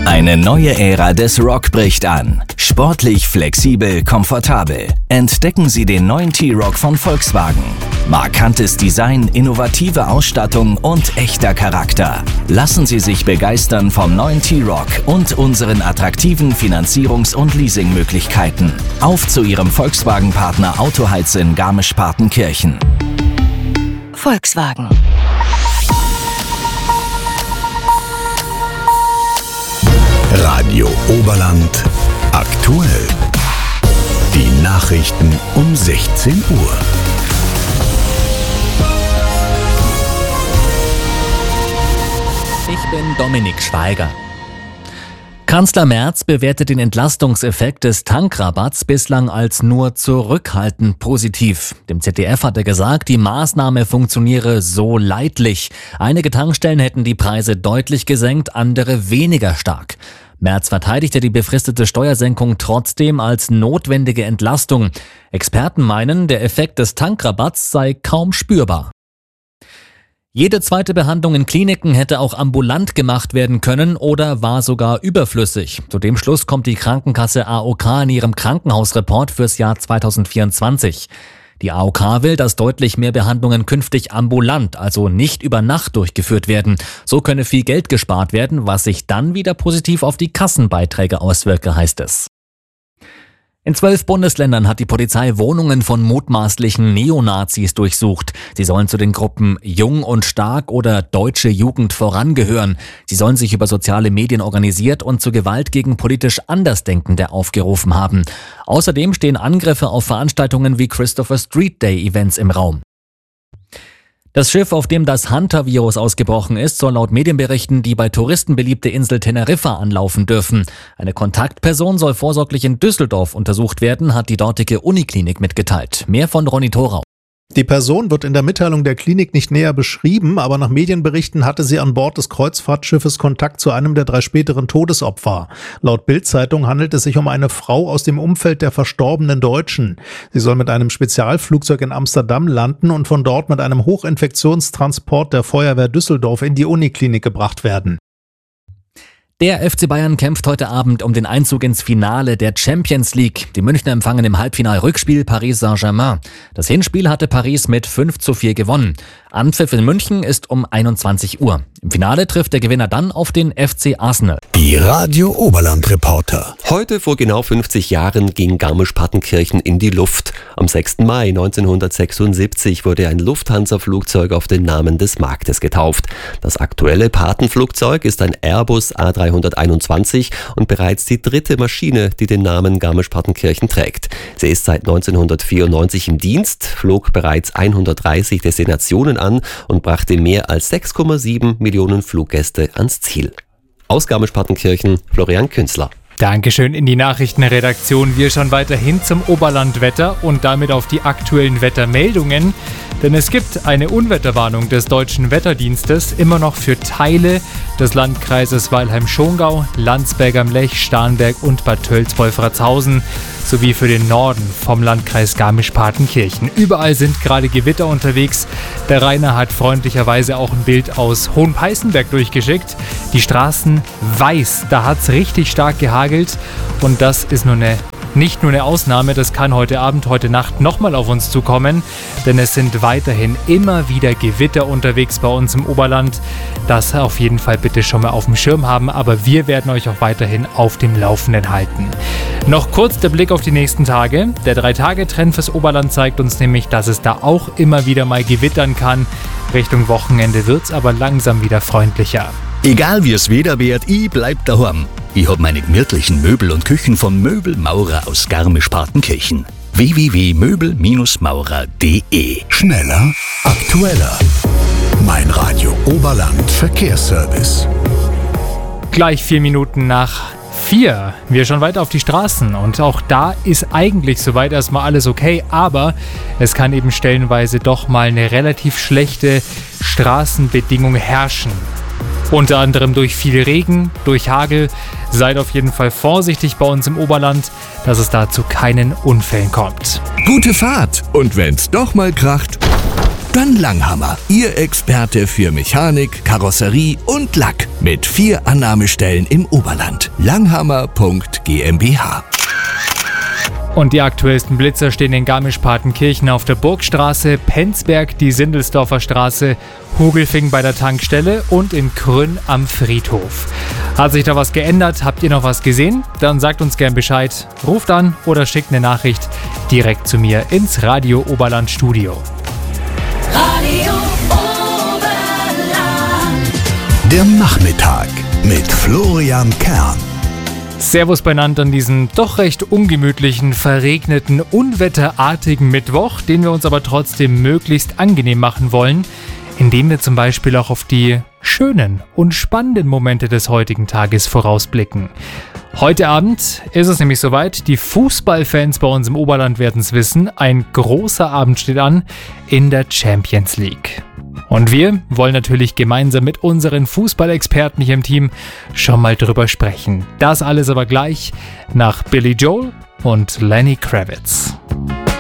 Eine neue Ära des Rock bricht an. Sportlich, flexibel, komfortabel. Entdecken Sie den neuen T-Roc von Volkswagen. Markantes Design, innovative Ausstattung und echter Charakter. Lassen Sie sich begeistern vom neuen T-Roc und unseren attraktiven Finanzierungs- und Leasingmöglichkeiten. Auf zu Ihrem Volkswagen-Partner Autoheiz in Garmisch-Partenkirchen. Volkswagen. Radio Oberland aktuell. Die Nachrichten um 16 Uhr. Ich bin Dominik Schweiger. Kanzler Merz bewertet den Entlastungseffekt des Tankrabatts bislang als nur zurückhaltend positiv. Dem ZDF hat er gesagt, die Maßnahme funktioniere so leidlich. Einige Tankstellen hätten die Preise deutlich gesenkt, andere weniger stark. Merz verteidigte die befristete Steuersenkung trotzdem als notwendige Entlastung. Experten meinen, der Effekt des Tankrabatts sei kaum spürbar. Jede zweite Behandlung in Kliniken hätte auch ambulant gemacht werden können oder war sogar überflüssig. Zu dem Schluss kommt die Krankenkasse AOK in ihrem Krankenhausreport fürs Jahr 2024. Die AOK will, dass deutlich mehr Behandlungen künftig ambulant, also nicht über Nacht durchgeführt werden. So könne viel Geld gespart werden, was sich dann wieder positiv auf die Kassenbeiträge auswirke, heißt es. In 12 Bundesländern hat die Polizei Wohnungen von mutmaßlichen Neonazis durchsucht. Sie sollen zu den Gruppen Jung und Stark oder Deutsche Jugend vorangehören. Sie sollen sich über soziale Medien organisiert und zu Gewalt gegen politisch Andersdenkende aufgerufen haben. Außerdem stehen Angriffe auf Veranstaltungen wie Christopher Street Day Events im Raum. Das Schiff, auf dem das Hunter-Virus ausgebrochen ist, soll laut Medienberichten die bei Touristen beliebte Insel Teneriffa anlaufen dürfen. Eine Kontaktperson soll vorsorglich in Düsseldorf untersucht werden, hat die dortige Uniklinik mitgeteilt. Mehr von Ronny Thorau. Die Person wird in der Mitteilung der Klinik nicht näher beschrieben, aber nach Medienberichten hatte sie an Bord des Kreuzfahrtschiffes Kontakt zu einem der 3 späteren Todesopfer. Laut Bild-Zeitung handelt es sich um eine Frau aus dem Umfeld der verstorbenen Deutschen. Sie soll mit einem Spezialflugzeug in Amsterdam landen und von dort mit einem Hochinfektionstransport der Feuerwehr Düsseldorf in die Uniklinik gebracht werden. Der FC Bayern kämpft heute Abend um den Einzug ins Finale der Champions League. Die Münchner empfangen im Halbfinal-Rückspiel Paris Saint-Germain. Das Hinspiel hatte Paris mit 5:4 gewonnen. Anpfiff in München ist um 21 Uhr. Im Finale trifft der Gewinner dann auf den FC Arsenal. Die Radio Oberland Reporter. Heute vor genau 50 Jahren ging Garmisch-Partenkirchen in die Luft. Am 6. Mai 1976 wurde ein Lufthansa-Flugzeug auf den Namen des Marktes getauft. Das aktuelle Patenflugzeug ist ein Airbus A321 und bereits die 3. Maschine, die den Namen Garmisch-Partenkirchen trägt. Sie ist seit 1994 im Dienst, flog bereits 130 Destinationen an und brachte mehr als 6,7 Millionen Fluggäste ans Ziel. Aus Garmisch-Partenkirchen, Florian Künzler. Dankeschön in die Nachrichtenredaktion. Wir schauen weiterhin zum Oberlandwetter und damit auf die aktuellen Wettermeldungen. Denn es gibt eine Unwetterwarnung des Deutschen Wetterdienstes immer noch für Teile des Landkreises Weilheim-Schongau, Landsberg am Lech, Starnberg und Bad Tölz-Wolfratshausen sowie für den Norden vom Landkreis Garmisch-Partenkirchen. Überall sind gerade Gewitter unterwegs. Der Rainer hat freundlicherweise auch ein Bild aus Hohenpeißenberg durchgeschickt. Die Straßen weiß, da hat es richtig stark gehagelt und das ist nicht nur eine Ausnahme, das kann heute Abend, heute Nacht nochmal auf uns zukommen, denn es sind weiterhin immer wieder Gewitter unterwegs bei uns im Oberland. Das auf jeden Fall bitte schon mal auf dem Schirm haben, aber wir werden euch auch weiterhin auf dem Laufenden halten. Noch kurz der Blick auf die nächsten Tage. Der 3-Tage-Trend fürs Oberland zeigt uns nämlich, dass es da auch immer wieder mal gewittern kann. Richtung Wochenende wird es aber langsam wieder freundlicher. Egal wie es Wetter wird, ich bleib daheim. Ich hab meine gemütlichen Möbel und Küchen vom Möbelmaurer aus Garmisch-Partenkirchen. www.möbel-maurer.de. Schneller, aktueller. Mein Radio Oberland Verkehrsservice. Gleich 4 Minuten nach 4. Wir schauen weiter auf die Straßen und auch da ist eigentlich soweit erstmal alles okay, aber es kann eben stellenweise doch mal eine relativ schlechte Straßenbedingung herrschen. Unter anderem durch viel Regen, durch Hagel. Seid auf jeden Fall vorsichtig bei uns im Oberland, dass es da zu keinen Unfällen kommt. Gute Fahrt und wenn's doch mal kracht, Dann Langhammer, Ihr Experte für Mechanik, Karosserie und Lack. Mit 4 Annahmestellen im Oberland. Langhammer.GmbH. Und die aktuellsten Blitzer stehen in Garmisch-Partenkirchen auf der Burgstraße, Penzberg die Sindelsdorfer Straße, Hugelfing bei der Tankstelle und in Krünn am Friedhof. Hat sich da was geändert? Habt ihr noch was gesehen? Dann sagt uns gern Bescheid, ruft an oder schickt eine Nachricht direkt zu mir ins Radio Oberland Studio. Radio Oberland. Der Nachmittag mit Florian Kern. Servus beieinander an diesem doch recht ungemütlichen, verregneten, unwetterartigen Mittwoch, den wir uns aber trotzdem möglichst angenehm machen wollen, indem wir zum Beispiel auch auf die schönen und spannenden Momente des heutigen Tages vorausblicken. Heute Abend ist es nämlich soweit, die Fußballfans bei uns im Oberland werden es wissen, ein großer Abend steht an in der Champions League. Und wir wollen natürlich gemeinsam mit unseren Fußballexperten hier im Team schon mal drüber sprechen. Das alles aber gleich nach Billy Joel und Lenny Kravitz.